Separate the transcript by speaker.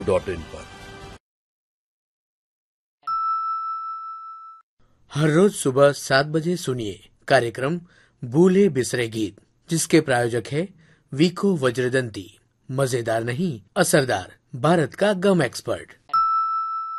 Speaker 1: .in पर।
Speaker 2: हर रोज सुबह 7 बजे सुनिए कार्यक्रम भूले बिसरे गीत, जिसके प्रायोजक है वीको वज्रदंती। मजेदार नहीं, असरदार, भारत का गम एक्सपर्ट।